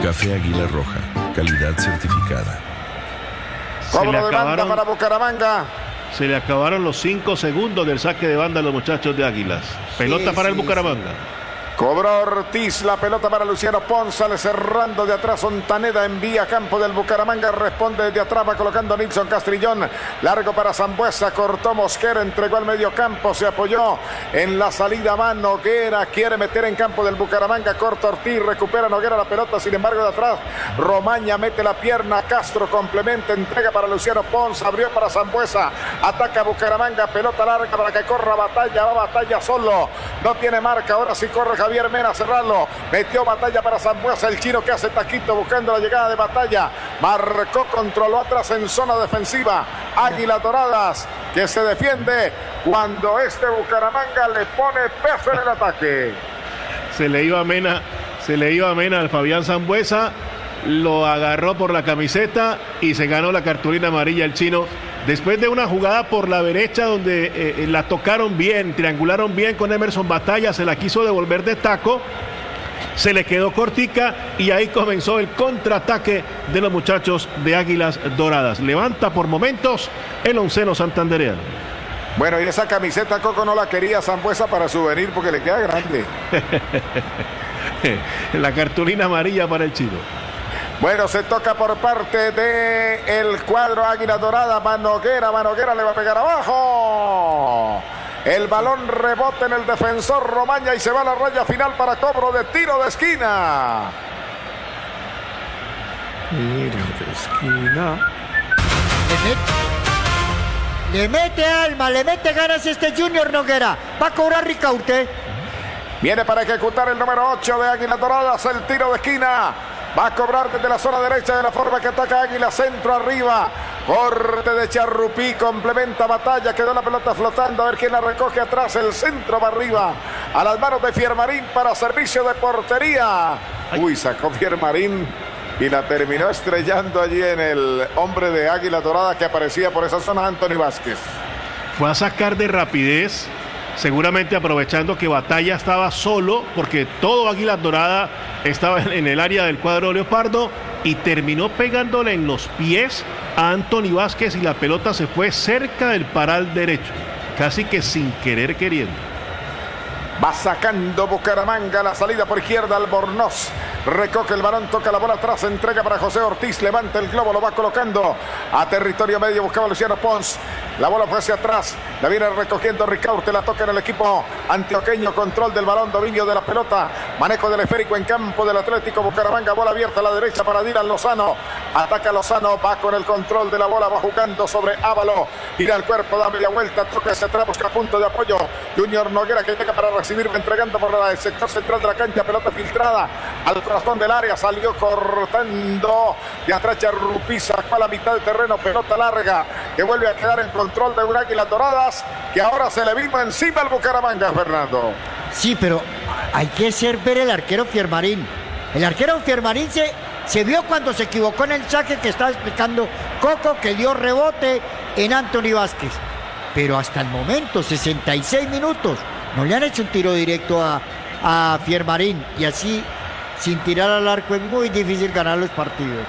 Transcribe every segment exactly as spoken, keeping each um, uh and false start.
Café Águila Roja, calidad certificada. Cobro de banda para Bucaramanga. Se le acabaron los cinco segundos del saque de banda a los muchachos de Águilas. Pelota sí, para sí, el Bucaramanga. Sí. Cobró Ortiz, la pelota para Luciano Pons, sale cerrando de atrás Ontaneda, envía a campo del Bucaramanga, responde desde atrás, va colocando Nilson Castrillón, largo para Sambuesa, cortó Mosquera, entregó al medio campo, se apoyó en la salida más Noguera, quiere meter en campo del Bucaramanga, corta Ortiz, recupera Noguera la pelota, sin embargo de atrás, Romaña mete la pierna, Castro complementa, entrega para Luciano Pons, abrió para Sambuesa, ataca Bucaramanga, pelota larga para que corra Batalla, va Batalla solo, no tiene marca, ahora sí corre Javier Mena a cerrarlo, metió Batalla para Sambuesa, el chino que hace taquito buscando la llegada de Batalla, marcó, controló atrás en zona defensiva, Águilas Doradas que se defiende cuando este Bucaramanga le pone peso en el ataque. Se le iba a Mena, se le iba a Mena al Fabián Sambuesa, lo agarró por la camiseta y se ganó la cartulina amarilla el chino. Después de una jugada por la derecha donde eh, la tocaron bien, triangularon bien con Emerson Batalla, se la quiso devolver de taco, se le quedó cortica y ahí comenzó el contraataque de los muchachos de Águilas Doradas. Levanta por momentos el onceno santandereano. Bueno, y esa camiseta Coco no la quería Sambuesa para souvenir porque le queda grande. La cartulina amarilla para el chino. Bueno, se toca por parte de el cuadro Águila Dorada, Manoguera, Manoguera le va a pegar abajo. El balón rebota en el defensor Romaña y se va a la raya final para cobro de tiro de esquina. Tiro de esquina. Le mete, le mete alma, le mete ganas este Junior Noguera. Va a cobrar Ricaurte. Viene para ejecutar el número ocho de Águila Doradas, el tiro de esquina. Va a cobrar desde la zona derecha de la forma que ataca Águila, centro arriba. Corte de Charrupí, complementa Batalla, quedó la pelota flotando, a ver quién la recoge atrás, el centro va arriba, a las manos de Fiermarín para servicio de portería. Uy, sacó Fiermarín y la terminó estrellando allí en el hombre de Águila Dorada que aparecía por esa zona, Anthony Vázquez. Fue a sacar de rapidez, seguramente aprovechando que Batalla estaba solo, porque todo Águila Dorada estaba en el área del cuadro Leopardo y terminó pegándole en los pies a Anthony Vázquez y la pelota se fue cerca del paral derecho, casi que sin querer queriendo. Va sacando Bucaramanga, la salida por izquierda, Albornoz recoge el balón, toca la bola atrás, entrega para José Ortiz, levanta el globo, lo va colocando a territorio medio, buscaba Luciano Pons, la bola fue hacia atrás, la viene recogiendo Ricaurte, la toca en el equipo antioqueño, control del balón, dominio de la pelota, manejo del esférico en campo del Atlético Bucaramanga, bola abierta a la derecha para Dylan Lozano, ataca Lozano, va con el control de la bola, va jugando sobre Ávalo, gira el cuerpo, da media vuelta, toca hacia atrás, busca punto de apoyo, Junior Noguera que llega para recibir, entregando por el sector central de la cancha, pelota filtrada al corazón del área, salió cortando de atrás Charrupí, sacó a la mitad del terreno, pelota larga que vuelve a quedar en control de un Águilas Doradas que ahora se le vino encima al Bucaramanga, Fernando. Sí, pero hay que ser ver el arquero Fiermarín. El arquero Fiermarín se, se vio cuando se equivocó en el saque que estaba explicando Coco, que dio rebote en Anthony Vázquez. Pero hasta el momento, sesenta y seis minutos, no le han hecho un tiro directo a, a Fiermarín. Y así, sin tirar al arco, es muy difícil ganar los partidos.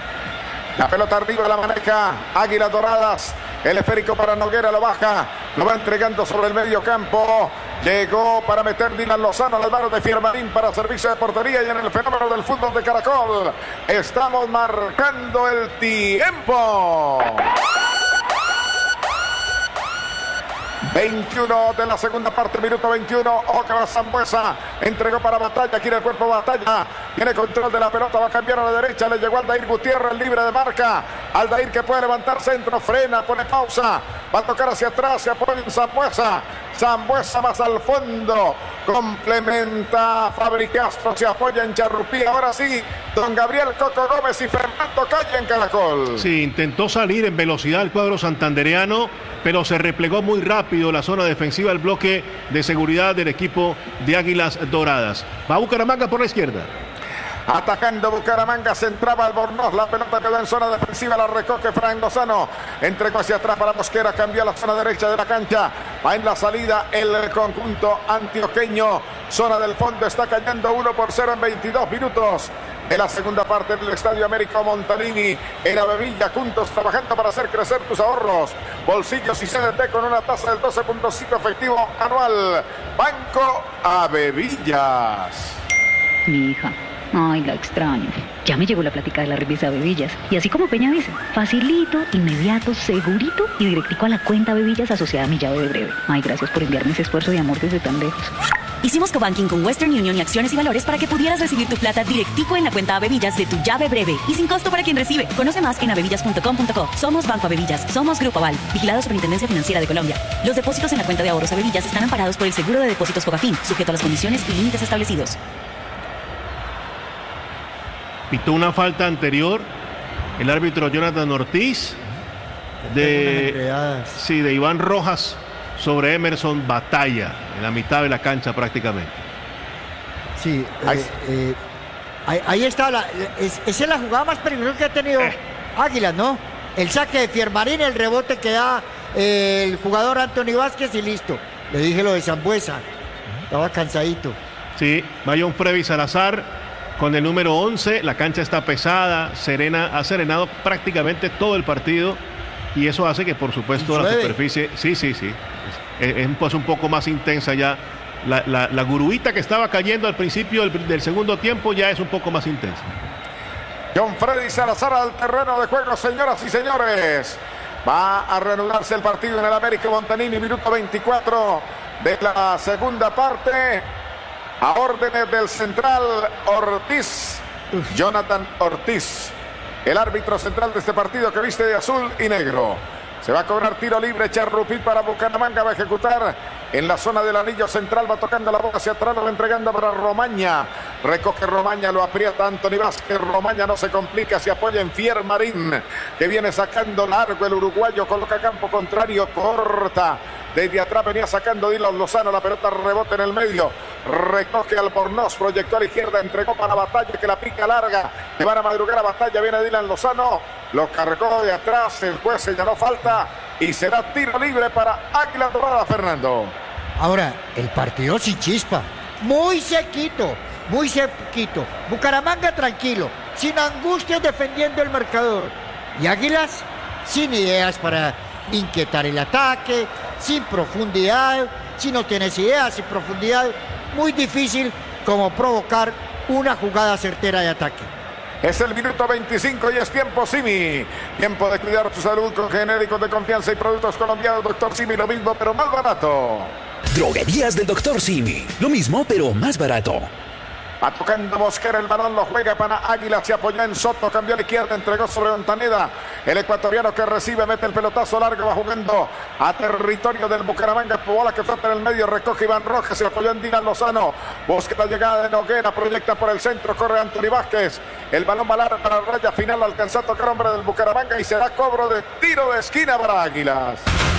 La pelota arriba la maneja Águilas Doradas. El esférico para Noguera, lo baja, lo va entregando sobre el medio campo. Llegó para meter Dylan Lozano a las manos de Fiermarín para servicio de portería y en el fenómeno del fútbol de Caracol. Estamos marcando el tiempo. veintiuno de la segunda parte, minuto veintiuno. Oca Sambuesa entregó para Batalla, quiere el cuerpo Batalla, tiene control de la pelota, va a cambiar a la derecha, le llegó Aldair Gutiérrez libre de marca. Aldair que puede levantar centro, frena, pone pausa, va a tocar hacia atrás, se apoya en Sambuesa. Sambuesa más al fondo, complementa Fabri Castro, se apoya en Charrupí. Ahora sí, don Gabriel Coco Gómez y Fernando Calle en Caracol. Sí, intentó salir en velocidad el cuadro santandereano, pero se replegó muy rápido la zona defensiva, el bloque de seguridad del equipo de Águilas Doradas. Va Bucaramanga por la izquierda. Atacando Bucaramanga, se entraba Albornoz, la pelota quedó en zona defensiva, la recoge Fran Lozano, entregó hacia atrás para Mosquera, cambió a la zona derecha de la cancha, va en la salida el conjunto antioqueño, zona del fondo, está cayendo uno por cero en veintidós minutos de la segunda parte del Estadio Américo Montanini en Avevilla, juntos trabajando para hacer crecer tus ahorros, bolsillos y C D T con una tasa del doce punto cinco efectivo anual. Banco Avevillas. Mi hija, ay, la extraño. Ya me llegó la plática de la revista Avevillas. Y así como Peña dice, facilito, inmediato, segurito y directico a la cuenta Avevillas asociada a mi llave de breve. Ay, gracias por enviarme ese esfuerzo de amor desde tan lejos. Hicimos cobanking con Western Union y Acciones y Valores para que pudieras recibir tu plata directico en la cuenta Avevillas de tu llave breve y sin costo para quien recibe. Conoce más en avevillas punto com punto co. Somos Banco Avevillas, somos Grupo Aval, vigilados por Superintendencia Financiera de Colombia. Los depósitos en la cuenta de ahorros Avevillas están amparados por el Seguro de Depósitos Fogafín, sujeto a las condiciones y límites establecidos. Pitó una falta anterior el árbitro Jonathan Ortiz de, sí, de Iván Rojas sobre Emerson Batalla en la mitad de la cancha prácticamente. Sí, eh, eh, ahí, ahí está, la, es, esa es la jugada más peligrosa que ha tenido eh. Águilas, ¿no? El saque de Fiermarín, el rebote que da eh, el jugador Anthony Vázquez y listo. Le dije lo de Sambuesa, estaba cansadito. Sí, va John Freddy Salazar con el número once, la cancha está pesada, Serena ha serenado prácticamente todo el partido y eso hace que por supuesto la superficie, sí, sí, sí, es, es pues un poco más intensa ya, la, la, la guruita que estaba cayendo al principio del, del segundo tiempo ya es un poco más intensa. John Freddy Salazar al terreno de juego, señoras y señores, va a reanudarse el partido en el Américo Montanini, minuto veinticuatro de la segunda parte. A órdenes del central Ortiz, Jonathan Ortiz, el árbitro central de este partido que viste de azul y negro. Se va a cobrar tiro libre, Charrupí para Bucaramanga, va a ejecutar en la zona del anillo central, va tocando la boca hacia atrás, lo va entregando para Romaña. Recoge Romaña, lo aprieta Anthony Vázquez, Romaña no se complica, se apoya en Fiermarín, que viene sacando largo el uruguayo, coloca campo contrario, corta. Desde atrás venía sacando Dylan Lozano, la pelota rebota en el medio, recoge Albornoz, proyectó a la izquierda, entregó para Batalla, que la pica larga, que van a madrugar a Batalla, viene Dylan Lozano, lo cargó de atrás, el juez señaló falta y será tiro libre para Águila Dorada, Fernando. Ahora, el partido sin chispa, muy sequito, muy sequito, Bucaramanga tranquilo, sin angustias defendiendo el marcador, y Águilas sin ideas para inquietar el ataque, sin profundidad, si no tienes ideas, sin profundidad, muy difícil como provocar una jugada certera de ataque. Es el minuto veinticinco y es tiempo Simi. Tiempo de cuidar tu salud con genéricos de confianza y productos colombianos. Doctor Simi, lo mismo pero más barato. Droguerías del Doctor Simi, lo mismo pero más barato. Va tocando Mosquera, el balón lo juega para Águila, se apoyó en Soto, cambió a la izquierda, entregó sobre Montaneda, el ecuatoriano que recibe, mete el pelotazo largo, va jugando a territorio del Bucaramanga, bola que falta en el medio, recoge Iván Rojas, se apoyó en Dylan Lozano, busca la llegada de Noguera, proyecta por el centro, corre Anthony Vázquez, el balón va largo para la raya final, alcanzó a tocar hombre del Bucaramanga y será cobro de tiro de esquina para Águilas.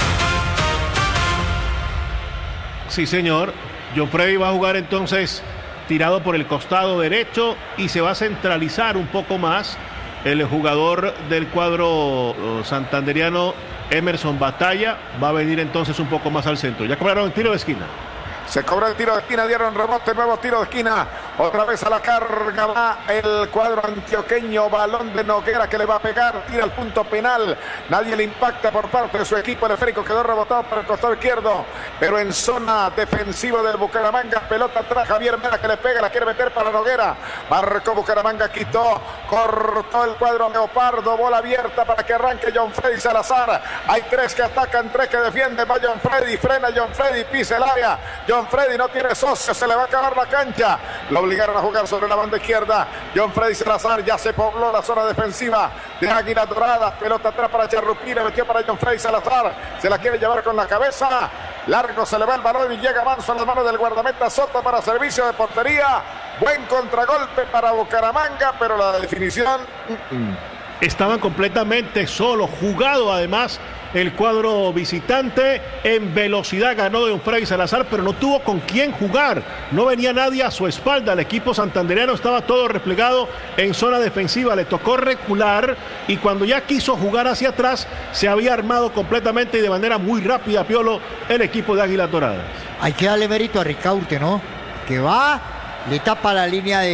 Sí, señor, John Freddy va a jugar entonces tirado por el costado derecho y se va a centralizar un poco más el jugador del cuadro santanderiano Emerson Batalla, va a venir entonces un poco más al centro. Ya cobraron el tiro de esquina. Se cobró el tiro de esquina, dieron rebote, nuevo tiro de esquina, otra vez a la carga va el cuadro antioqueño, balón de Noguera que le va a pegar, tira al punto penal, nadie le impacta por parte de su equipo, el esférico quedó rebotado por el costado izquierdo, pero en zona defensiva del Bucaramanga, pelota atrás, Javier Mena que le pega, la quiere meter para Noguera, marcó Bucaramanga, quitó, cortó el cuadro Leopardo, bola abierta para que arranque John Freddy Salazar, hay tres que atacan, tres que defienden, va John Freddy, frena John Freddy, pisa el área, John Freddy no tiene socio, se le va a acabar la cancha. Lo obligaron a jugar sobre la banda izquierda. John Freddy Salazar ya se pobló la zona defensiva de Águila Dorada. Pelota atrás para Charrupí, le metió para John Freddy Salazar. Se la quiere llevar con la cabeza. Largo se le va el balón y llega manso a las manos del guardameta Soto para servicio de portería. Buen contragolpe para Bucaramanga, pero la definición... Estaban completamente solos, jugado además el cuadro visitante, en velocidad ganó John Freddy Salazar, pero no tuvo con quién jugar, no venía nadie a su espalda, el equipo santandereano estaba todo replegado en zona defensiva, le tocó recular y cuando ya quiso jugar hacia atrás, se había armado completamente y de manera muy rápida, Piolo, el equipo de Águila Dorada. Hay que darle mérito a Ricaurte, ¿no? Que va, le tapa la línea de,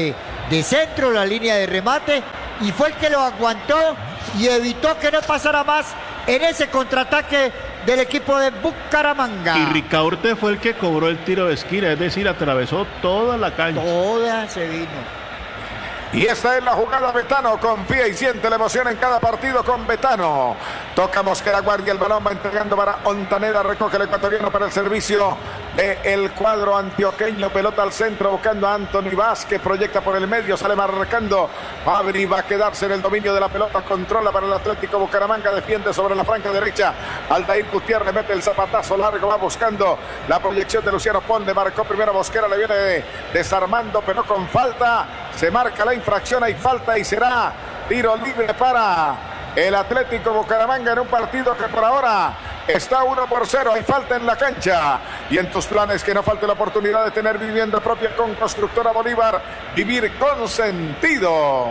de centro, la línea de remate, y fue el que lo aguantó y evitó que no pasara más en ese contraataque del equipo de Bucaramanga. Y Ricaurte fue el que cobró el tiro de esquina, es decir, atravesó toda la cancha. Toda se vino. Y esta es la jugada Betano. Confía y siente la emoción en cada partido con Betano. Toca Mosquera Guardia, el balón va entregando para Ontaneda, recoge el ecuatoriano para el servicio del cuadro antioqueño. Pelota al centro buscando a Anthony Vázquez, proyecta por el medio, sale marcando. Fabri va a quedarse en el dominio de la pelota, controla para el Atlético Bucaramanga, defiende sobre la franca derecha. Aldair Gutiérrez mete el zapatazo largo, va buscando la proyección de Luciano Ponde. Marcó primero Mosquera, le viene desarmando, pero con falta. Se marca la infracción, hay falta y será tiro libre para el Atlético Bucaramanga en un partido que por ahora está uno por cero. Hay falta en la cancha. Y en tus planes que no falte la oportunidad de tener vivienda propia con Constructora Bolívar. Vivir con sentido.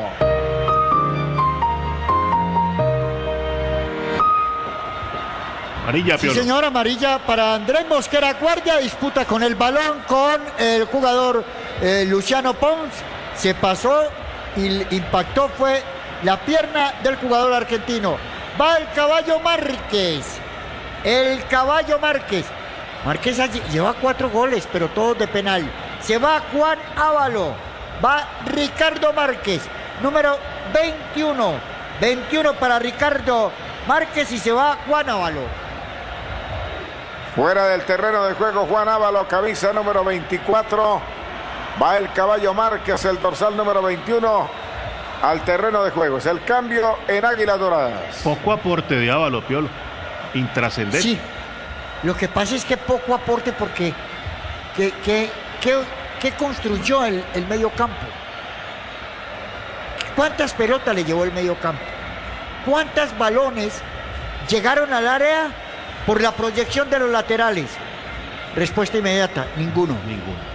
Amarilla, Sí, Piolo. señor, amarilla para Andrés Mosquera Guardia. Disputa con el balón con el jugador eh, Luciano Pons. Se pasó y impactó, fue la pierna del jugador argentino. Va el caballo Márquez. El caballo Márquez. Márquez lleva cuatro goles, pero todos de penal. Se va Juan Ávalo. Va Ricardo Márquez. Número veintiuno. veintiuno para Ricardo Márquez y se va Juan Ávalo. Fuera del terreno de juego Juan Ávalo, camisa número veinticuatro. Va el caballo Márquez, el dorsal número veintiuno, al terreno de juego. Es el cambio en Águilas Doradas. Poco aporte de Ávalo, Piolo. Intrascendente. Sí. Lo que pasa es que poco aporte porque que, que, que, que construyó el, el medio campo. ¿Cuántas pelotas le llevó el medio campo? ¿Cuántos balones llegaron al área por la proyección de los laterales? Respuesta inmediata, ninguno. Ninguno.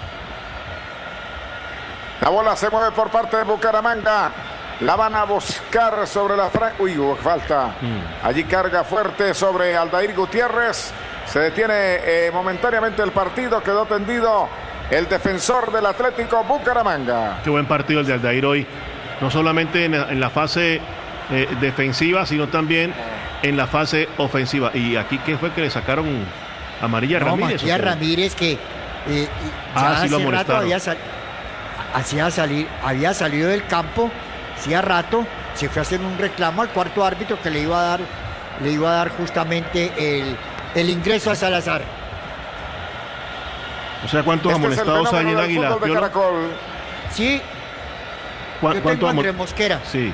La bola se mueve por parte de Bucaramanga. La van a buscar sobre la franca. Uy, hubo falta. Mm. Allí carga fuerte sobre Aldair Gutiérrez. Se detiene eh, momentáneamente el partido. Quedó tendido el defensor del Atlético Bucaramanga. Qué buen partido el de Aldair hoy. No solamente en, en la fase eh, defensiva, sino también en la fase ofensiva. ¿Y aquí qué fue que le sacaron amarilla a no, Ramírez? Matías Ramírez que eh, ah, ya sí lo hace rato había, sal, hacía salir, había salido del campo, hacía rato, se fue a hacer un reclamo al cuarto árbitro que le iba a dar, le iba a dar justamente el, el ingreso a Salazar. O sea, ¿cuántos este amonestados hay en Águila? Sí. ¿Cuántos tengo a Andrés Mosquera? Sí.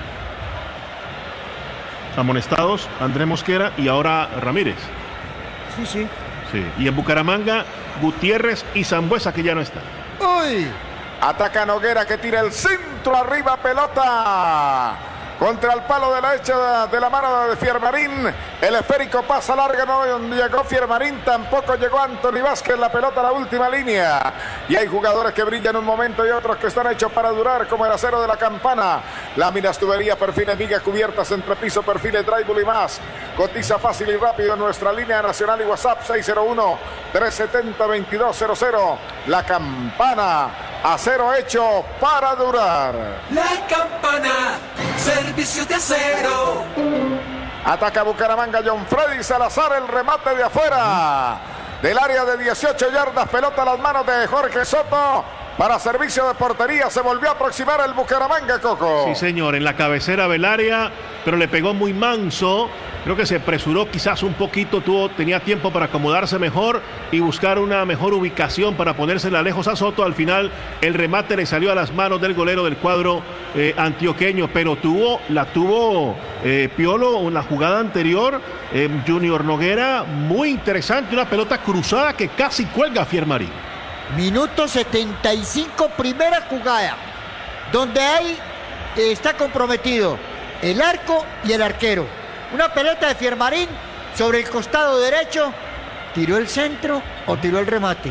Amonestados, Andrés Mosquera y ahora Ramírez. Sí, sí. Sí. Y en Bucaramanga, Gutiérrez y Sambuesa, que ya no está. ¡Uy! Ataca Noguera que tira el centro arriba, pelota contra el palo de la derecha de la mano de Fiermarín. El esférico pasa larga, no llegó Fiermarín, tampoco llegó Anthony Vázquez. La pelota a la última línea. Y hay jugadores que brillan un momento y otros que están hechos para durar, como el acero de la campana. Láminas, tuberías, perfiles, vigas cubiertas, entrepiso, perfiles, drywall y más. Cotiza fácil y rápido en nuestra línea nacional y WhatsApp seis cero uno, tres siete cero, veintidós cero cero. La Campana, acero hecho para durar. La Campana, servicio de acero. Ataca Bucaramanga, John Freddy Salazar, el remate de afuera del área de dieciocho yardas, pelota a las manos de Jorge Soto. Para servicio de portería se volvió a aproximar el Bucaramanga, Coco. Sí, señor, en la cabecera del área, pero le pegó muy manso. Creo que se apresuró quizás un poquito, tuvo, tenía tiempo para acomodarse mejor y buscar una mejor ubicación para ponérsela lejos a Soto. Al final el remate le salió a las manos del golero del cuadro eh, antioqueño, pero tuvo, la tuvo eh, Piolo en la jugada anterior, eh, Junior Noguera, muy interesante, una pelota cruzada que casi cuelga a Fiermarín. Minuto setenta y cinco, primera jugada, donde ahí eh, está comprometido el arco y el arquero. Una pelota de Fiermarín sobre el costado derecho. ¿Tiró el centro o tiró el remate?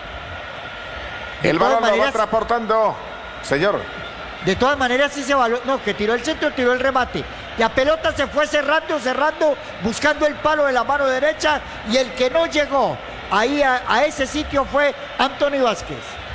De el balón maneras, lo va transportando, señor. De todas maneras, ese balón, no, que tiró el centro, tiró el remate. La pelota se fue cerrando, cerrando, buscando el palo de la mano derecha. Y el que no llegó ahí a, a ese sitio fue Anthony Vázquez.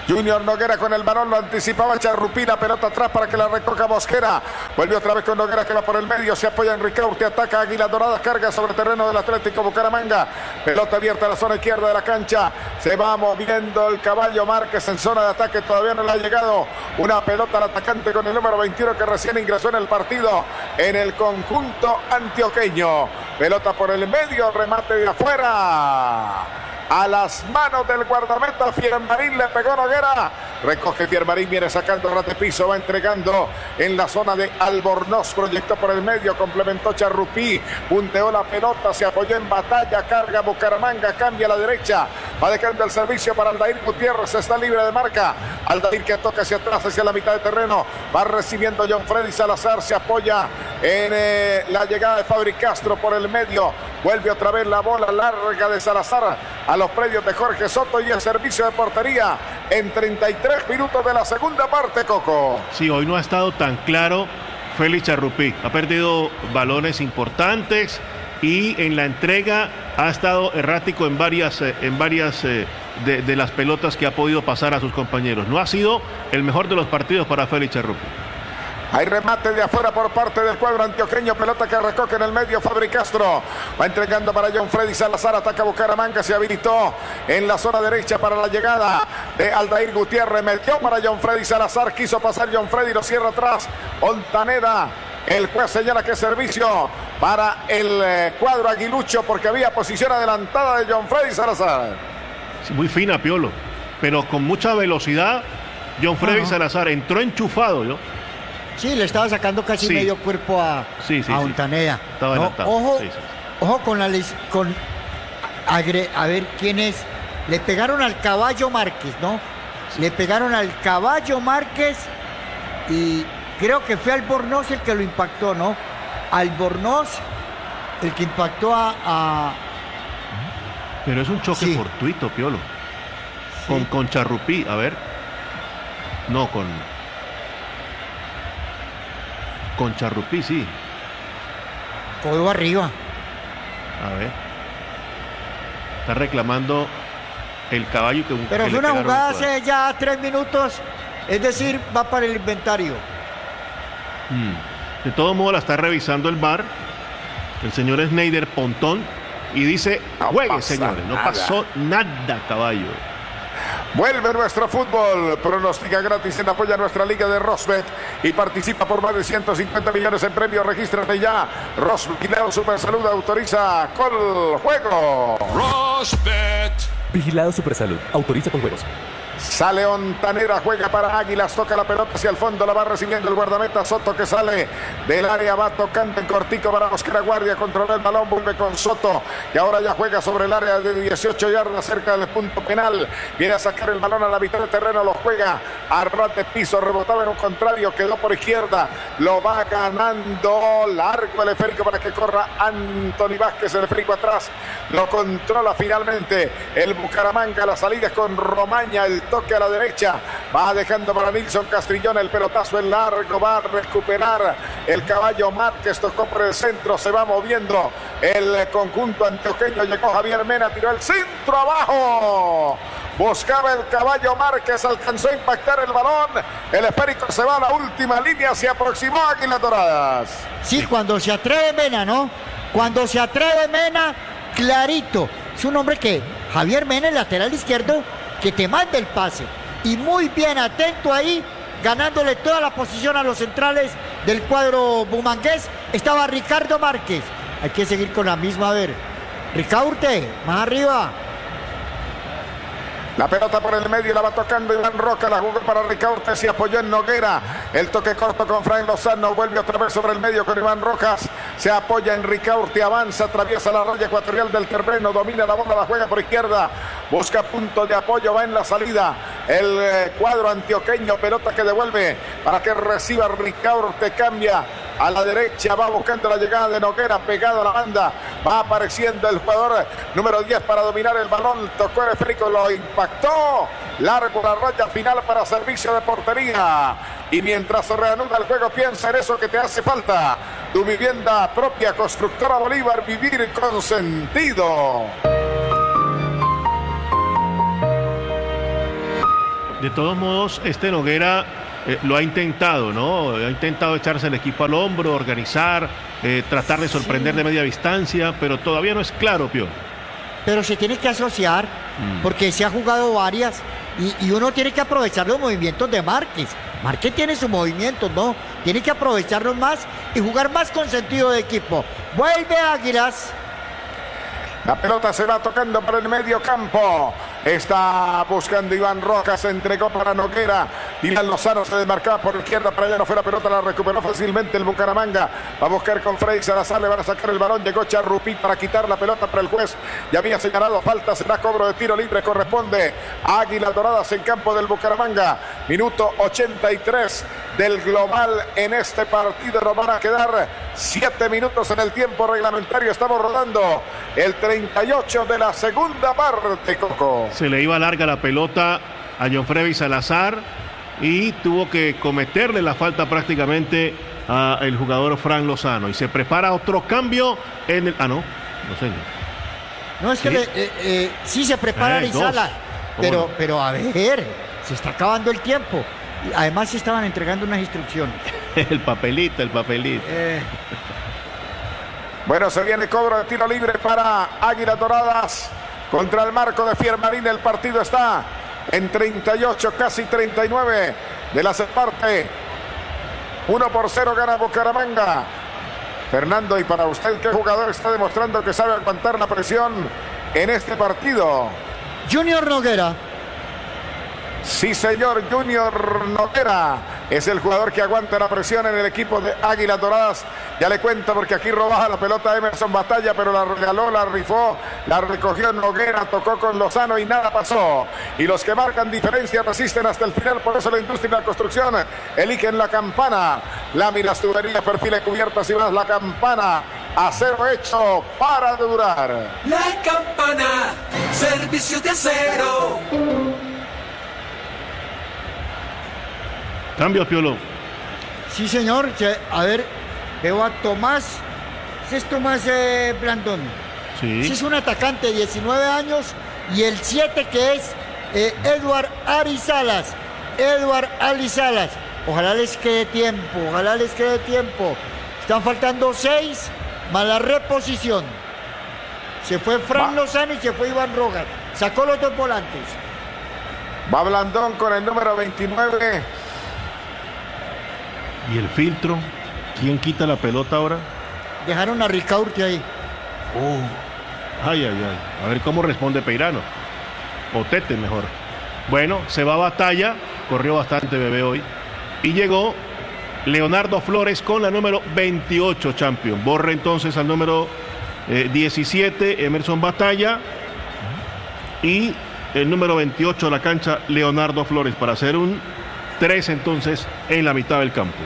Junior Noguera con el balón, lo anticipaba Charrupí, la pelota atrás para que la recoja Mosquera. Vuelve otra vez con Noguera que va por el medio, se apoya en Ricaurte, ataca Águilas Doradas, carga sobre terreno del Atlético Bucaramanga. Pelota abierta a la zona izquierda de la cancha. Se va moviendo el Caballo Márquez en zona de ataque, todavía no le ha llegado una pelota al atacante con el número veintiuno que recién ingresó en el partido en el conjunto antioqueño. Pelota por el medio, remate de afuera. A las manos del guardameta Fiermarín, le pegó Noguera. Recoge Fiermarín, viene sacando ras de piso, va entregando en la zona de Albornoz. Proyectó por el medio, complementó Charrupí, punteó la pelota, se apoyó en batalla, carga Bucaramanga, cambia a la derecha, va dejando el servicio para Aldair Gutiérrez, está libre de marca. Aldair que toca hacia atrás, hacia la mitad de terreno, va recibiendo John Freddy Salazar, se apoya en eh, la llegada de Fabri Castro por el medio. Vuelve otra vez la bola larga de Salazar a los predios de Jorge Soto y el servicio de portería en treinta y tres minutos de la segunda parte, Coco. Sí, hoy no ha estado tan claro Félix Charrupí. Ha perdido balones importantes y en la entrega ha estado errático en varias, en varias eh, de, de las pelotas que ha podido pasar a sus compañeros. No ha sido el mejor de los partidos para Félix Charrupí. Hay remate de afuera por parte del cuadro antioqueño. Pelota que recoge en el medio Fabri Castro. Va entregando para John Freddy Salazar. Ataca Bucaramanga. Se habilitó en la zona derecha para la llegada de Aldair Gutiérrez. Metió para John Freddy Salazar. Quiso pasar John Freddy. Lo cierra atrás Ontaneda. El juez señala que es servicio para el eh, cuadro aguilucho porque había posición adelantada de John Freddy Salazar. Sí, muy fina, Piolo. Pero con mucha velocidad. John Freddy uh-huh. Salazar entró enchufado, ¿yo? Sí, le estaba sacando casi sí. medio cuerpo a, sí, sí, a sí. Ontaneda. Estaba no, adelantado. Ojo, sí, sí. ojo con la con agre, a ver quién es. Le pegaron al Caballo Márquez, ¿no? Sí. Le pegaron al Caballo Márquez y creo que fue Albornoz el que lo impactó, ¿no? Albornoz el que impactó a... a... Pero es un choque sí. fortuito, Piolo. Sí. Con, con Charrupí, a ver. No, con... Con Charrupí, sí. Codo arriba. A ver. Está reclamando el caballo que... Pero que fue una jugada hace ya tres minutos. Es decir, va para el inventario. Hmm. De todo modo la está revisando el V A R. El señor Schneider Pontón. Y dice, no juegue, señores. No nada. pasó nada, caballo. Vuelve nuestro fútbol, pronostica gratis en apoyo a nuestra liga de Rosbet y participa por más de ciento cincuenta millones en premios. Regístrate ya. Rosbet, Vigilado Supersalud autoriza con juego. Rosbet. Vigilado Supersalud autoriza con juegos. Sale Ontaneda, juega para Águilas, toca la pelota hacia el fondo, la va recibiendo el guardameta Soto que sale del área, va tocando en cortico para Mosquera Guardia, controla el balón, vuelve con Soto y ahora ya juega sobre el área de dieciocho yardas cerca del punto penal, viene a sacar el balón a la mitad de terreno, lo juega a ras de piso, rebotaba en un contrario, quedó por izquierda, lo va ganando, largo el esférico para que corra Anthony Vázquez, el esférico atrás, lo controla finalmente el Bucaramanga, la salida es con Romaña, el toque a la derecha, va dejando para Nilson Castrillón, el pelotazo en largo, va a recuperar el Caballo Márquez, tocó por el centro, se va moviendo el conjunto antioqueño, llegó Javier Mena, tiró el centro abajo, buscaba el Caballo Márquez, alcanzó a impactar el balón, el esférico se va a la última línea, se aproximó a Águilas Doradas. Sí, cuando se atreve Mena, ¿no? Cuando se atreve Mena, clarito, es un hombre que, Javier Mena, el lateral izquierdo, que te manda el pase y muy bien atento ahí, ganándole toda la posición a los centrales del cuadro bumangués. Estaba Ricardo Márquez, hay que seguir con la misma, a ver, Ricaurte, más arriba. La pelota por el medio la va tocando Iván Roca, la jugó para Ricaurte, se apoyó en Noguera, el toque corto con Frank Lozano, vuelve otra vez sobre el medio con Iván Rojas, se apoya en Ricaurte, avanza, atraviesa la raya ecuatorial del terreno, domina la bola, la juega por izquierda, busca punto de apoyo, va en la salida el eh, cuadro antioqueño, pelota que devuelve para que reciba Ricaurte, cambia a la derecha, va buscando la llegada de Noguera, pegado a la banda, va apareciendo el jugador número diez para dominar el balón, tocó el esférico, lo impactó, largo la raya final para servicio de portería, y mientras se reanuda el juego, piensa en eso que te hace falta, tu vivienda propia, Constructora Bolívar, vivir con sentido. De todos modos, este Noguera eh, lo ha intentado, ¿no? Ha intentado echarse el equipo al hombro, organizar, eh, tratar de sorprender sí. de media distancia, pero todavía no es claro, Pio. Pero se tiene que asociar, mm. porque se ha jugado varias, y, y uno tiene que aprovechar los movimientos de Márquez. Márquez tiene sus movimientos, ¿no? Tiene que aprovecharlos más y jugar más con sentido de equipo. Vuelve Águilas. La pelota se va tocando por el medio campo. Está buscando Iván Rojas, se entregó para Noguera. Dylan Lozano se desmarcaba por izquierda, para allá no fue la pelota, la recuperó fácilmente el Bucaramanga. Va a buscar con Freddy Salazar, le van a sacar el balón. Llegó Charrupí para quitar la pelota para el juez. Ya había señalado falta, será cobro de tiro libre, corresponde a Águilas Doradas en campo del Bucaramanga. Minuto ochenta y tres del global en este partido. Nos van a quedar siete minutos en el tiempo reglamentario. Estamos rodando el treinta y ocho de la segunda parte, Coco. Se le iba larga la pelota a John Freddy Salazar y tuvo que cometerle la falta prácticamente al jugador Fran Lozano. Y se prepara otro cambio en el... Ah, no, no sé. No, es que ¿Sí? le, eh, eh, sí se prepara eh, Arizala, pero, no? pero a ver, se está acabando el tiempo. Además se estaban entregando unas instrucciones. el papelito, el papelito. Eh... Bueno, se viene cobro de tiro libre para Águilas Doradas contra el marco de Fiermarín. El partido está en treinta y ocho, casi treinta y nueve de la parte. uno por cero gana Bucaramanga. Fernando, y para usted, ¿qué jugador está demostrando que sabe aguantar la presión en este partido? Junior Noguera. Sí, señor, Junior Noguera es el jugador que aguanta la presión en el equipo de Águilas Doradas. Ya le cuento porque aquí robaba la pelota Emerson Batalla, pero la regaló, la rifó, la recogió Noguera, tocó con Lozano y nada pasó. Y los que marcan diferencia resisten hasta el final, por eso la industria y la construcción eligen la campana. Láminas, tuberías, perfiles, cubiertas y más, la campana. Acero hecho para durar. La campana, servicio de acero. Cambio, Piolo. Sí, señor. A ver, veo a Tomás. Ese es Tomás eh, Blandón. Sí. Ese es un atacante de diecinueve años. Y el siete que es eh, Eduard Arizalas. Eduard Arizalas. Ojalá les quede tiempo. Ojalá les quede tiempo. Están faltando seis más la reposición. Se fue Fran Va. Lozano y se fue Iván Rojas. Sacó los dos volantes. Va Blandón con el número veintinueve. ¿Y el filtro? ¿Quién quita la pelota ahora? Dejaron a Ricaurte ahí. Oh. Ay, ay, ay. A ver cómo responde Peirano. O Tete mejor. Bueno, se va a Batalla. Corrió bastante Bebé hoy. Y llegó Leonardo Flores con la número veintiocho, Champion. Borre entonces al número eh, diecisiete, Emerson Batalla. Y el número veintiocho de la cancha, Leonardo Flores, para hacer un tres entonces en la mitad del campo.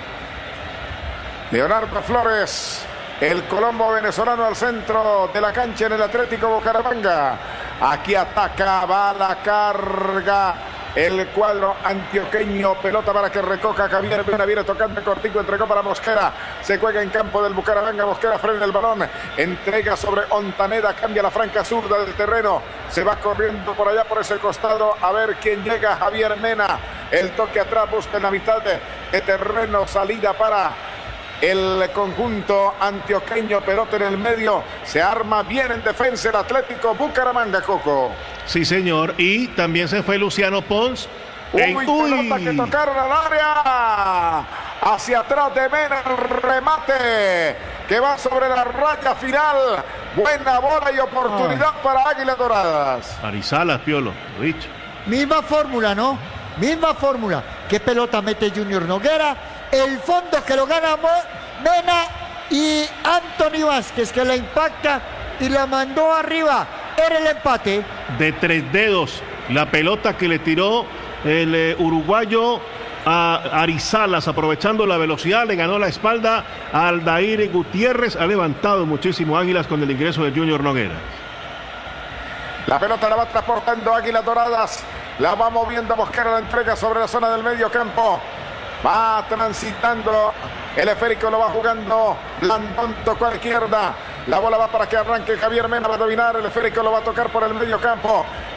Leonardo Flores, el colombo venezolano al centro de la cancha en el Atlético Bucaramanga. Aquí ataca, va la carga el cuadro antioqueño. Pelota para que recoja Javier Mena, viene tocando cortico, entregó para Mosquera. Se juega en campo del Bucaramanga. Mosquera frena el balón, entrega sobre Ontaneda, cambia la franca zurda del terreno. Se va corriendo por allá por ese costado a ver quién llega. Javier Mena, el toque atrás, busca en la mitad de, de terreno, salida para el conjunto antioqueño. Pelota en el medio, se arma bien en defensa el Atlético Bucaramanga, Coco. Sí, señor, y también se fue Luciano Pons. Uy, en... pelota que tocaron al área, hacia atrás de Mena, el remate que va sobre la raya final. Buena bola y oportunidad ah. para Águilas Doradas. Arizalas, Piolo, lo dicho. Misma fórmula, ¿no? Misma fórmula. ¿Qué pelota mete Junior Noguera? El fondo que lo gana Mena y Anthony Vázquez, que la impacta y la mandó arriba. Era el empate. De tres dedos, la pelota que le tiró el eh, uruguayo a Arizalas, aprovechando la velocidad, le ganó la espalda a Aldair Gutiérrez. Ha levantado muchísimo Águilas con el ingreso de Junior Noguera. La pelota la va transportando Águilas Doradas, la va moviendo Mosquera, la entrega sobre la zona del medio campo. Va transitando el esférico, lo va jugando Blandón, tocó a la izquierda. La bola va para que arranque Javier Mena, va a dominar el esférico, lo va a tocar por el medio campo.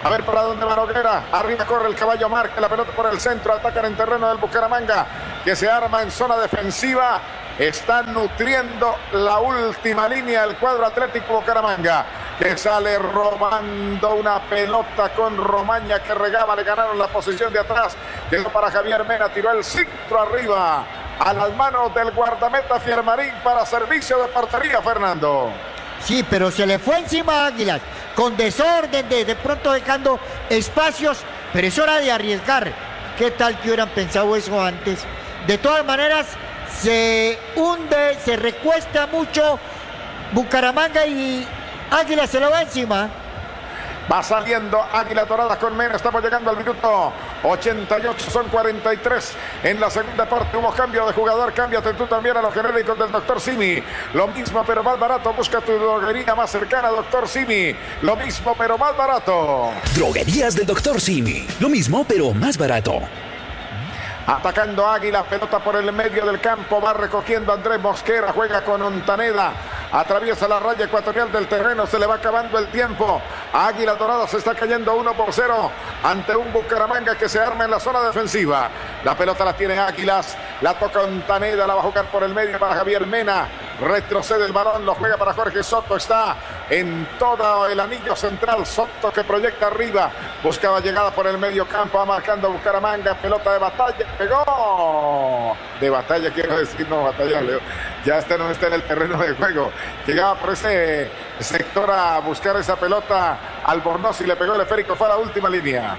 A ver para dónde va Noguera. Arriba corre el caballo Márquez. La pelota por el centro. Atacan en terreno del Bucaramanga, que se arma en zona defensiva. Está nutriendo la última línea del cuadro Atlético Bucaramanga, que sale robando una pelota con Romaña, que regaba. Le ganaron la posición de atrás. Quedó para Javier Mena. Tiró el centro arriba a las manos del guardameta Fiermarín para servicio de portería, Fernando. Sí, pero se le fue encima a Águilas, con desorden, de, de pronto dejando espacios, pero es hora de arriesgar. ¿Qué tal que hubieran pensado eso antes? De todas maneras, se hunde, se recuesta mucho Bucaramanga y Águilas se lo va encima. Va saliendo Águila Dorada con Mena. Estamos llegando al minuto ochenta y ocho. Son cuarenta y tres en la segunda parte. Hubo cambio de jugador. Cámbiate tú también a los genéricos del doctor Simi. Lo mismo pero más barato. Busca tu droguería más cercana, doctor Simi. Lo mismo pero más barato. Droguerías del doctor Simi. Lo mismo pero más barato. Atacando Águila, pelota por el medio del campo, va recogiendo Andrés Mosquera, juega con Ontaneda, atraviesa la raya ecuatorial del terreno, se le va acabando el tiempo. Águila Dorada se está cayendo uno por cero ante un Bucaramanga que se arma en la zona defensiva. La pelota la tiene Águilas, la toca Ontaneda, la va a jugar por el medio para Javier Mena. Retrocede el balón, lo juega para Jorge Soto. Está en todo el anillo central. Soto que proyecta arriba. Buscaba llegada por el medio campo. Va marcando Bucaramanga. Pelota de batalla. Pegó. De batalla quiero decir, no batalla, Leo. Ya este no está en el terreno de juego. Llegaba por ese sector a buscar esa pelota Albornoz y le pegó el esférico. Fue a la última línea.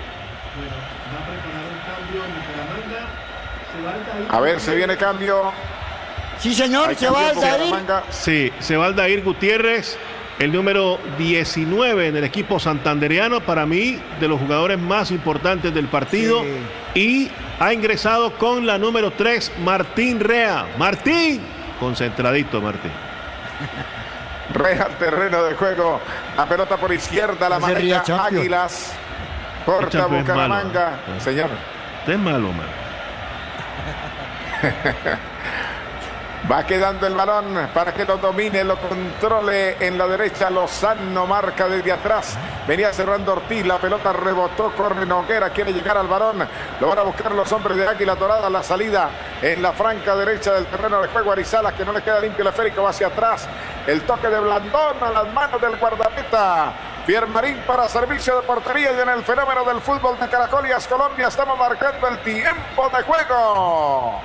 A ver, se viene cambio. Sí, señor, se va Aldair. Sí, se va Aldair Gutiérrez, el número diecinueve en el equipo santandereano, para mí de los jugadores más importantes del partido. Sí. Y ha ingresado con la número tres, Martín Rea. Martín, concentradito Martín. Rea al terreno de juego. La pelota por izquierda, la maneja Águilas. Corta Bucaramanga. Señor. Usted es malo, man. Va quedando el balón para que lo domine, lo controle en la derecha. Lozano marca desde atrás. Venía cerrando Ortiz, la pelota rebotó, corre Noguera, quiere llegar al balón. Lo van a buscar los hombres de Águila Dorada. La salida en la franca derecha del terreno de juego. Arizala, que no le queda limpio el esférico, va hacia atrás. El toque de Blandón a las manos del guardameta Fiermarín para servicio de portería. Y en el fenómeno del fútbol de Caracolias, Colombia, estamos marcando el tiempo de juego.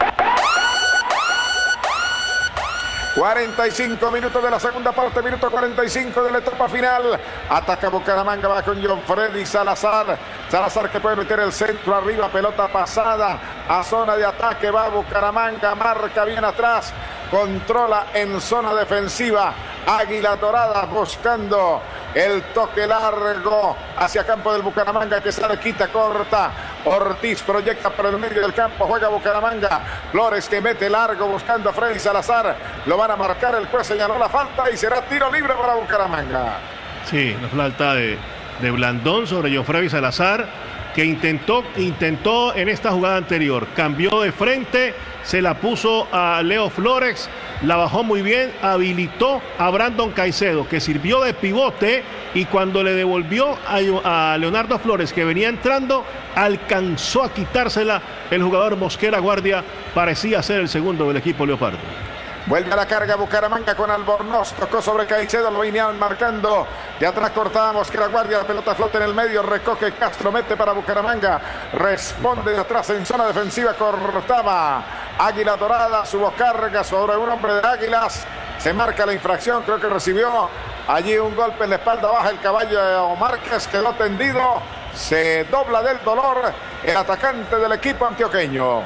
cuarenta y cinco minutos de la segunda parte, minuto cuarenta y cinco de la etapa final. Ataca Bucaramanga, va con John Freddy Salazar. Salazar que puede meter el centro arriba, pelota pasada a zona de ataque. Va Bucaramanga, marca bien atrás, controla en zona defensiva. Águila Dorada buscando el toque largo hacia campo del Bucaramanga, que sale, quita, corta. Ortiz proyecta por el medio del campo, juega Bucaramanga. Flores que mete largo buscando a Freddy Salazar. Lo van a marcar, el juez señaló la falta y será tiro libre para Bucaramanga. Sí, la falta de, de Blandón sobre John Freddy Salazar, que intentó, intentó en esta jugada anterior. Cambió de frente, se la puso a Leo Flores, la bajó muy bien, habilitó a Brandon Caicedo, que sirvió de pivote, y cuando le devolvió a, a Leonardo Flores, que venía entrando, alcanzó a quitársela el jugador Mosquera Guardia. Parecía ser el segundo del equipo Leopardo. Vuelve a la carga Bucaramanga con Albornoz, tocó sobre Caicedo, lo venían marcando. De atrás cortábamos que la Guardia, la pelota flota en el medio, recoge Castro, mete para Bucaramanga, responde de atrás en zona defensiva, cortaba Águila Dorada, subo carga sobre un hombre de Águilas, se marca la infracción, creo que recibió allí un golpe en la espalda baja el caballo Márquez, quedó tendido, se dobla del dolor el atacante del equipo antioqueño.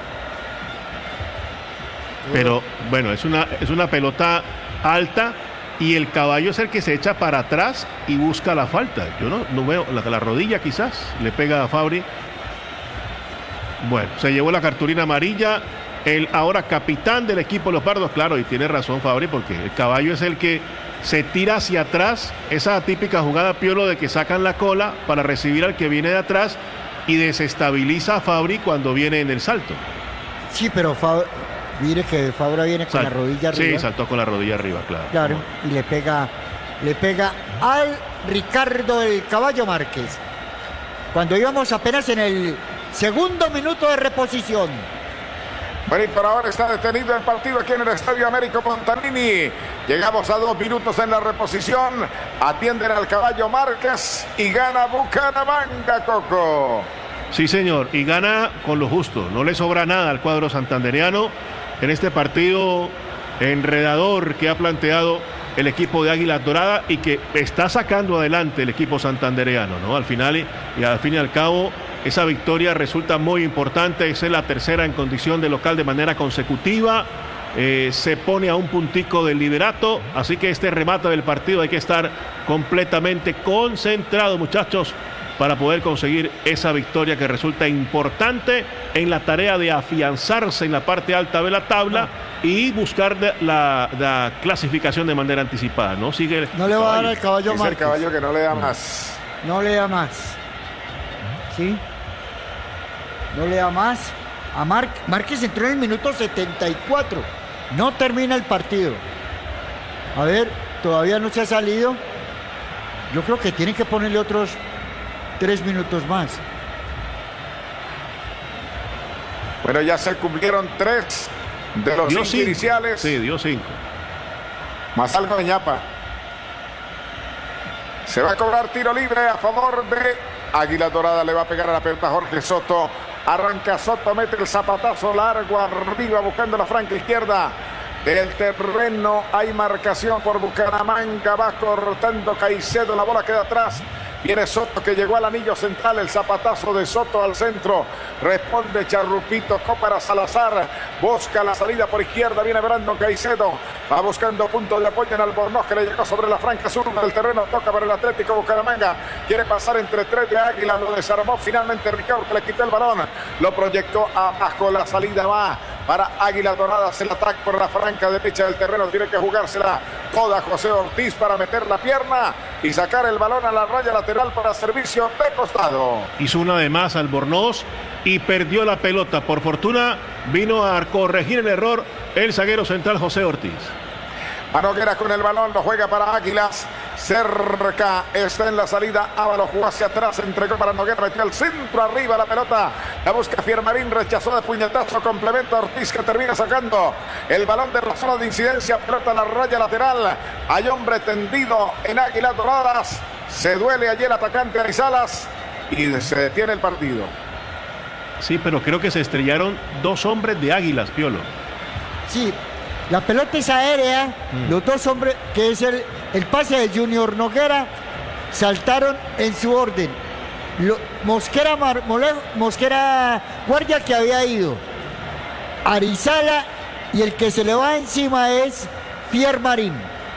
Pero bueno, es una, es una pelota alta y el caballo es el que se echa para atrás y busca la falta. Yo no, no veo la, la rodilla, quizás le pega a Fabri. Bueno, se llevó la cartulina amarilla el ahora capitán del equipo Leopardo. Claro, y tiene razón Fabri, porque el caballo es el que se tira hacia atrás. Esa típica jugada, Piolo, de que sacan la cola para recibir al que viene de atrás y desestabiliza a Fabri cuando viene en el salto. Sí, pero Fabri... Mire que Fabra viene con Sal, la rodilla arriba. Sí, saltó con la rodilla arriba, claro. Claro, y le pega, le pega al Ricardo el Caballo Márquez. cuando íbamos apenas en el segundo minuto de reposición. Bueno, y por ahora está detenido el partido aquí en el Estadio Américo Montanini. Llegamos a dos minutos en la reposición. Atienden al caballo Márquez y gana Bucaramanga, Coco. Sí, señor, y gana con lo justo. No le sobra nada al cuadro santandereano en este partido enredador que ha planteado el equipo de Águilas Doradas y que está sacando adelante el equipo santandereano, ¿no? Al final y, y al fin y al cabo, esa victoria resulta muy importante. Es la tercera en condición de local de manera consecutiva. Eh, se pone a un puntico del liderato. Así que este remate del partido hay que estar completamente concentrado, muchachos, para poder conseguir esa victoria que resulta importante en la tarea de afianzarse en la parte alta de la tabla y buscar la, la clasificación de manera anticipada. No sigue el no le va a dar al caballo es Márquez. el caballo que no le da más. No le da más. ¿Sí? No le da más. A Mar Márquez entró en el minuto setenta y cuatro. No termina el partido. A ver, todavía no se ha salido. Yo creo que tienen que ponerle otros tres minutos más. Bueno, ya se cumplieron tres de los dio cinco cinco. iniciales. Sí, dio cinco. Más algo de ñapa. Se va a cobrar tiro libre a favor de Águila Dorada. Le va a pegar a la pelota Jorge Soto. Arranca Soto, mete el zapatazo largo arriba buscando la franca izquierda del terreno. Hay marcación por Bucaramanga. Va cortando Caicedo. La bola queda atrás. Viene Soto que llegó al anillo central. El zapatazo de Soto al centro. Responde Charrupito. Para Salazar. Busca la salida por izquierda. Viene Brandon Caicedo. Va buscando punto de apoyo en Albornoz, que le llegó sobre la franca sur del terreno. Toca para el Atlético Bucaramanga. Quiere pasar entre tres de Águila. Lo desarmó finalmente Ricardo, que le quitó el balón. Lo proyectó abajo. La salida va para Águila Dorada. El ataque por la franca derecha del terreno. Tiene que jugársela toda José Ortiz para meter la pierna y sacar el balón a la raya lateral para servicio de costado. Hizo una de más Albornoz y perdió la pelota. Por fortuna vino a corregir el error el zaguero central José Ortiz. A Noguera con el balón, lo juega para Águilas. Cerca está en la salida. Ábalos jugó hacia atrás, entregó para Noguera, metió al centro arriba la pelota. La busca Fiermarín, rechazó de puñetazo, complementa Ortiz, que termina sacando el balón de la zona de incidencia. Pelota a la raya lateral. Hay hombre tendido en Águilas Doradas. Se duele allí el atacante Arizalas y se detiene el partido. Sí, pero creo que se estrellaron dos hombres de Águilas, Piolo. Sí, la pelota es aérea. Mm. Los dos hombres, que es el, el pase de Junior Noguera, saltaron en su orden. Lo, Mosquera, Mar, Mole, Mosquera Guardia, que había ido. Arizala, y el que se le va encima es Fiermarín.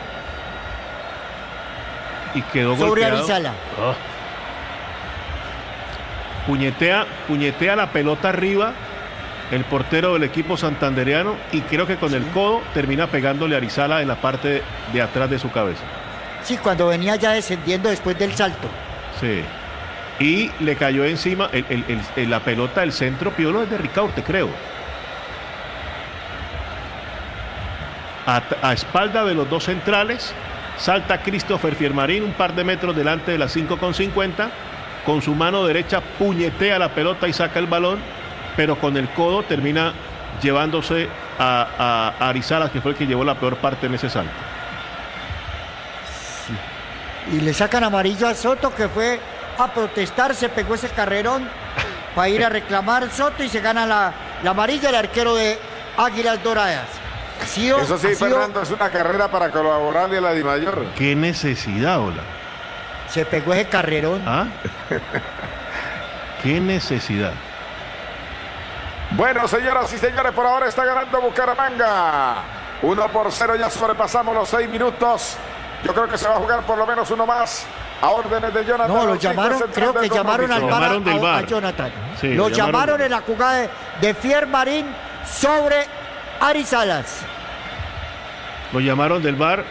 Y quedó sobre golpeado. Arizala. Oh. Puñetea, puñetea la pelota arriba el portero del equipo santandereano y creo que con sí. el codo termina pegándole a Arizala en la parte de atrás de su cabeza. Sí, cuando venía ya descendiendo después del salto. Sí. Y le cayó encima el, el, el, el, la pelota del centro, Piolo, es de Ricaurte, creo. A, a espalda de los dos centrales, salta Christopher Fiermarín un par de metros delante de las cinco con cincuenta. Con su mano derecha puñetea la pelota y saca el balón, pero con el codo termina llevándose a, a, a Arizala, que fue el que llevó la peor parte en ese salto. Sí. Y le sacan amarillo a Soto, que fue a protestar, se pegó ese carrerón para ir a reclamar Soto y se gana la, la amarilla el arquero de Águilas Doradas. Sido, Eso sí, sido, Fernando, es una carrera para colaborarle a la Dimayor. Qué necesidad, hola. Se pegó ese carrerón. ¿Ah? Qué necesidad. Bueno, señoras y señores, por ahora está ganando Bucaramanga. Uno por cero, ya sobrepasamos los seis minutos. Yo creo que se va a jugar por lo menos uno más. A órdenes de Jonathan. No, lo llamaron, creo que llamaron al bar, llamaron del a, bar. a Jonathan. Sí, lo, lo llamaron, llamaron en la jugada de, de Fiermarín sobre Arizalas. Lo llamaron del bar.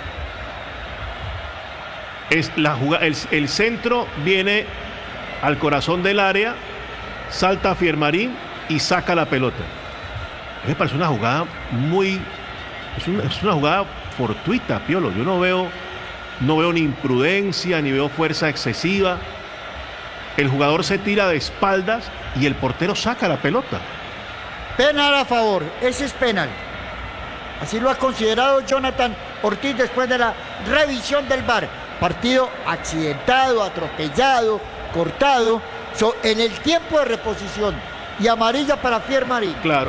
Es la jugada, el, el centro viene al corazón del área, salta Fiermarín y saca la pelota. Me parece una jugada muy, es una, es una jugada fortuita, Piolo. Yo no veo, no veo ni imprudencia, ni veo fuerza excesiva. el jugador se tira de espaldas y el portero saca la pelota. Penal a favor, ese es penal. Así lo ha considerado Jonathan Ortiz después de la revisión del V A R. Partido accidentado, atropellado, cortado, so, en el tiempo de reposición. Y amarilla para Fiermarín. Claro.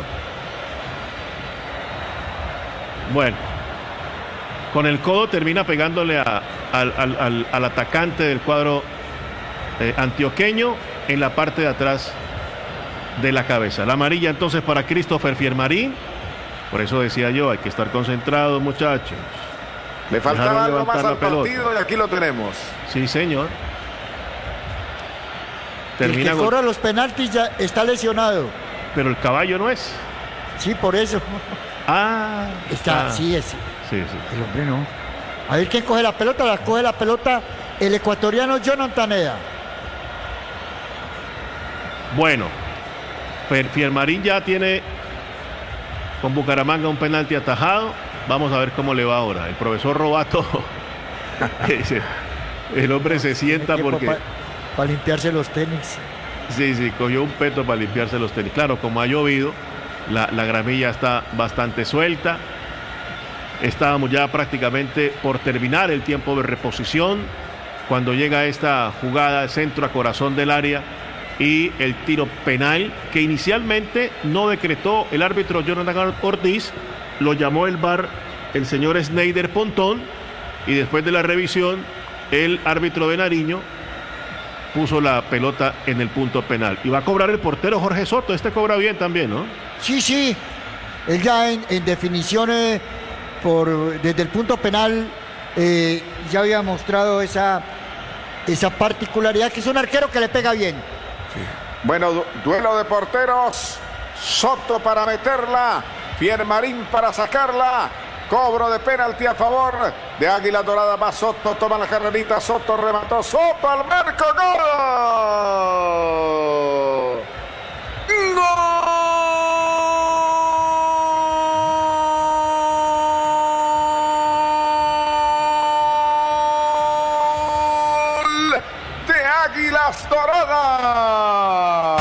Bueno, con el codo termina pegándole a, al, al, al, al atacante del cuadro eh, antioqueño en la parte de atrás de la cabeza. La amarilla entonces para Christopher Fiermarín. Por eso decía yo, hay que estar concentrados, muchachos. Le faltaba Dejaron algo más levantar al la pelota. partido y aquí lo tenemos. Sí, señor. El Termina que gol- cobra los penaltis ya está lesionado. Pero el caballo no es. Sí, por eso. Ah, Está, ah. sí, es. Sí, sí. El hombre no. A ver quién coge la pelota. La coge la pelota el ecuatoriano Jonathan Eda. Bueno, Fer- Fiermarín ya tiene con Bucaramanga un penalti atajado. Vamos a ver cómo le va ahora. El profesor Robato, dice, el hombre se sienta porque... Para pa limpiarse los tenis. Sí, sí, cogió un peto para limpiarse los tenis. Claro, como ha llovido, la, la gramilla está bastante suelta. Estábamos ya prácticamente por terminar el tiempo de reposición cuando llega esta jugada de centro a corazón del área y el tiro penal que inicialmente no decretó el árbitro Jonathan Ortiz, lo llamó el V A R el señor Sneider Pontón y después de la revisión el árbitro de Nariño puso la pelota en el punto penal. Y va a cobrar el portero Jorge Soto. Este cobra bien también, ¿no? Sí, sí. Él ya en, en definiciones por, desde el punto penal eh, ya había mostrado esa, esa particularidad, que es un arquero que le pega bien. Sí. Bueno, du duelo de porteros. Soto para meterla. Fiermarín para sacarla. Cobro de penalti a favor de Águila Dorada. Va Soto, toma la carrerita. Soto remató. Soto al marco. ¡Gol! ¡Gol! De Águilas Doradas.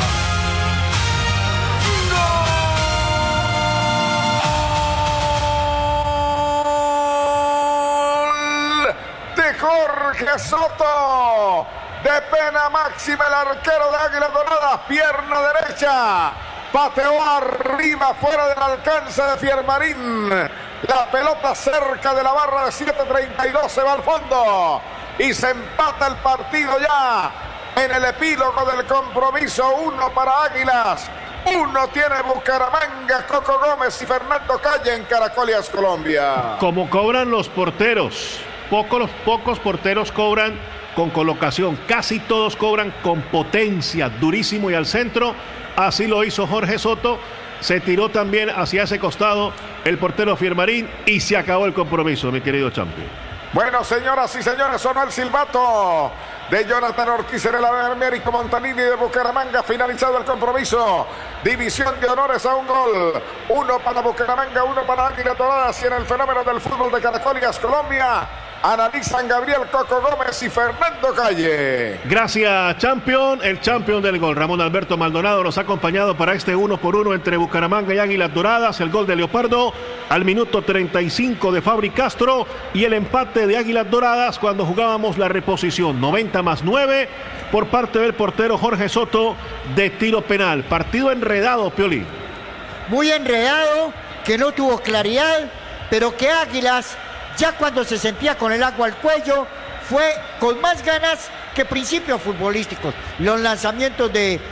Jorge Soto, de pena máxima el arquero de Águilas Doradas, pierna derecha, pateó arriba fuera del alcance de Fiermarín, la pelota cerca de la barra de siete treinta y dos, se va al fondo y se empata el partido ya en el epílogo del compromiso. Uno para Águilas, uno tiene Bucaramanga. Coco Gómez y Fernando Calle en Caracolias, Colombia. Como cobran los porteros. Pocos, los pocos porteros cobran con colocación, casi todos cobran con potencia, durísimo y al centro. Así lo hizo Jorge Soto, se tiró también hacia ese costado el portero Fiermarín y se acabó el compromiso, mi querido Champi. Bueno, señoras y señores, sonó el silbato de Jonathan Ortiz en el Américo Montanini de Bucaramanga. Finalizado el compromiso, división de honores a un gol, uno para Bucaramanga, uno para Águilas Doradas. Y en el fenómeno del fútbol de Caracolias, Colombia, analizan Gabriel Coco Gómez y Fernando Calle. Gracias, champion. El champion del gol, Ramón Alberto Maldonado, nos ha acompañado para este uno por uno entre Bucaramanga y Águilas Doradas. El gol de Leopardo al minuto treinta y cinco de Fabri Castro y el empate de Águilas Doradas cuando jugábamos la reposición. noventa más nueve por parte del portero Jorge Soto de tiro penal. Partido enredado, Pioli. Muy enredado, que no tuvo claridad, pero que Águilas, ya cuando se sentía con el agua al cuello, fue con más ganas que principios futbolísticos. Los lanzamientos de,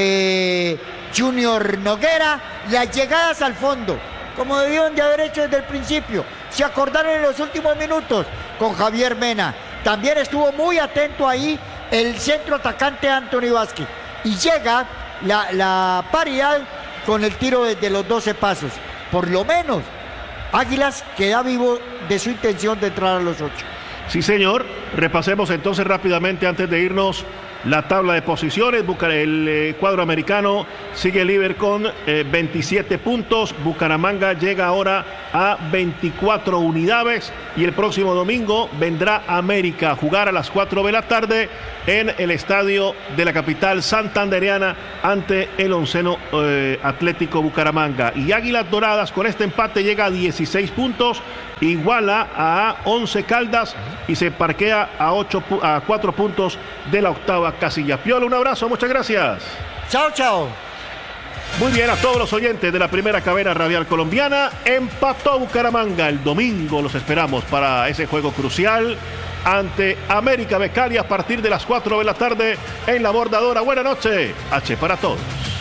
de Junior Noguera, las llegadas al fondo, como debieron de haber hecho desde el principio. Se acordaron en los últimos minutos con Javier Mena. También estuvo muy atento ahí el centro atacante Anthony Vázquez. Y llega la, la paridad con el tiro desde los doce pasos. Por lo menos Águilas queda vivo de su intención de entrar a los ocho. Sí, señor. Repasemos entonces rápidamente antes de irnos la tabla de posiciones. El eh, cuadro americano sigue líder con eh, veintisiete puntos. Bucaramanga llega ahora a veinticuatro unidades y el próximo domingo vendrá América a jugar a las cuatro de la tarde en el estadio de la capital santandereana ante el onceno eh, Atlético Bucaramanga. Y Águilas Doradas con este empate llega a dieciséis puntos, iguala a Once Caldas y se parquea a, ocho, a cuatro puntos de la octava casilla. Piolo, un abrazo, muchas gracias. Chao, chao. Muy bien, a todos los oyentes de la primera cadena radial colombiana. Empató Bucaramanga. El domingo los esperamos para ese juego crucial ante América de Cali a partir de las cuatro de la tarde en La Bordadora. Buenas noches. H para todos.